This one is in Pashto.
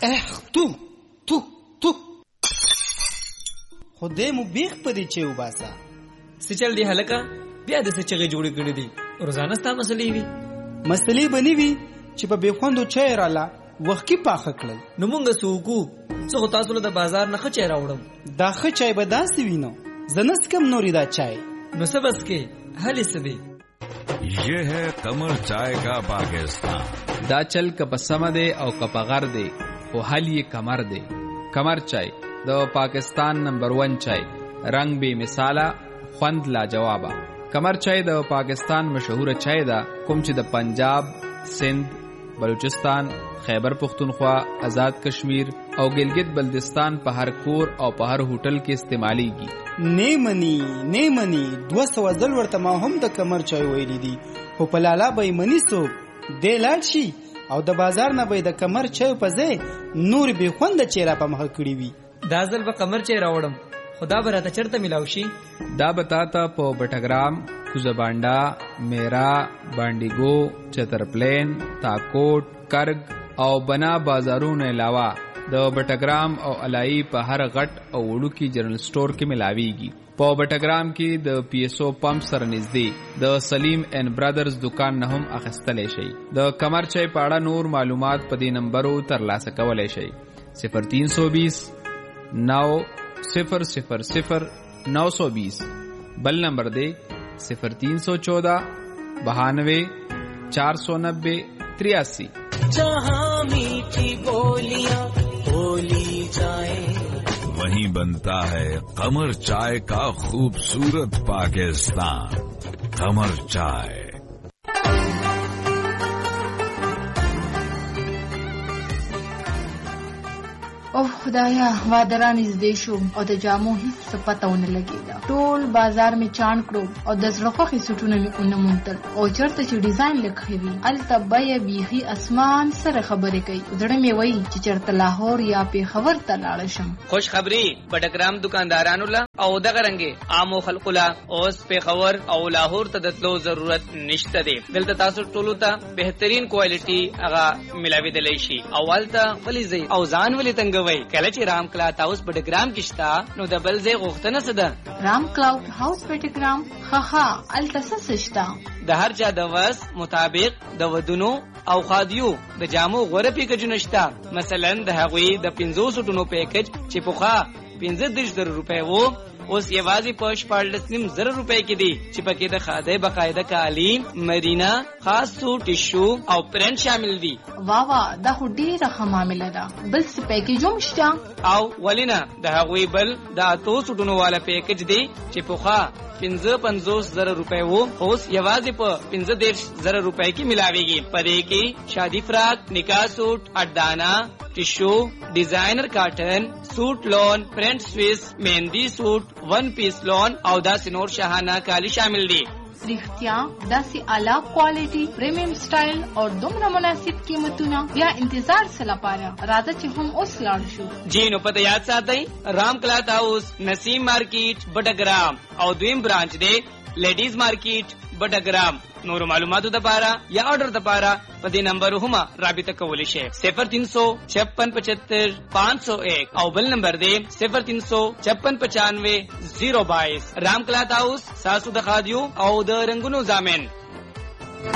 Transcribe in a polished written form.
تو خدای مو بیخ پدې چې وباسا سچل دی هلکا بیا د سچغه جوړې کړې دي روزانه ستا مسلې وي مسلې بنې وي چې په بېخوندو چای رااله وخت کې پاخه کړل نو مونږ سوکو څو تاسو له د بازار نه خچې راوړم دا ښه چای به داسې وینو زنس کم نوري دا چای نو سبس کې حل سدي یہ ہے قمر چائے کا پاکستان دا چل کپ سمدے او کپ غر دے او حل یہ کمر دے کمر چائے دا پاکستان نمبر 1 چائے رنگ بے مثالا خوند لا جوابا کمر چائے دا پاکستان مشہور چائے دا کوم چې د پنجاب سندھ بلوچستان خیبر پختونخوا آزاد کشمیر او گلگت بلدستان په هر کور او په هر هوټل کې استعمالیږي نیمنی 200 ځل ورته ما هم د کمر چای ویلي دي خو په لالا به منی سو دی لاړ شي او د بازار نه به د کمر چای په ځای نور به خوند چیرې په مخ کړی وي دا ځل به کمر چای راوړم خدا به راته چرته ملاو شي دا بتاتا په بټګرام کوزبانډا میرا بانډیګو چترپلین تاکوټ کرګ او بنا بازارونو علاوه د بټګرام او علای په هر غټ او وړوکی جنرال سٹور کې ملاويږي په بټګرام کې د پی ایس او پمپ سره نږدې د سلیم اینڈ برادرز دکان نه هم اخیستلی شي د کمر چای په اړه نور معلومات په دې نمبرو ترلاسه کولی شي 0320 900 920 بل نمبر دے 0314 92 490 83 जहाँ मीठी बोलियां बोली जाए वहीं बनता है कमर चाय का खूबसूरत पाकिस्तान कमर चाय او خدایا وادران نږدې شو او د جامو هیڅ څه پته ونه لګېده ټول بازار می چاڼ کړو او د زړه خوښې سوټونه مې ونه موندل او چېرته چې ډیزاین لږ وي هلته بیه بیخي اسمان سره خبرې کوي زړه مې وایي چې چېرته لاهور یا پېښور ته لاړه شم خوش خبري بټګرام دکاندارانو له او دغه رنګې عامو خلکو له اوس پېښور او لاهور ته د تلو ضرورت نشته دی دلته تاسو ټولو ته بهترین کوالټي هغه ملاوېدلی شي او هلته ولې ځئ او ځان ولې تنګ کله چې رام کلاوډ هاوس بټګرام کې شته نو د بل ځای غوښتنه څه ده رام کلاوډ هاوس بټګرام ها الته څه شته د هر چا د وس مطابق د ودونو او خادیو د جامو غوره پیکجونه شته مثلا د هغوی د 500 ټونو پیکج چې پوخا 15,000 روپۍ وو اوس یوازې په 14,000 روپۍ کې دي چې پکې د خاده بقاعده کالي مرینا خاص سوټ ټیشو او پرنټ شامل دي واوا دا خو ډیره ښه معامله ده بل څه پیکج هم شته او ولینا د هغوی بل د 800 ټونو والا پیکج دی چې پوخا 55,000 روپۍ وو اوس یوازې په 15,000 روپۍ کې ملاويږي پدې کې شادي فراق نکاح سوټ اډانا ټیشو ډیزاینر کاټن سوټ لون پرنٹ سویس مهندی سوټ ون پیس لون او داسې نور شاهانه کالی شامل دي رښتیا داسې اعلی کوالټي پریمیم سټایل او دومره مناسب قیمتونه بیا انتظار څه لپاره راځه چې هم اوس لاړ شو جی نو پته یاد ساتئ رام کلاوډ هاوس نسیم مارکیټ بټګرام او دویم برانچ دی لیډیز مارکیټ بټګرام نور معلوماتو د پاره یا آرډر د پاره په دې نمبر هم رابطه کولی شئ 035675 501 او بل نمبر دی 035695 022 رام کلاوډ هاوس ساسو د خادیو او د رنگونو ضامن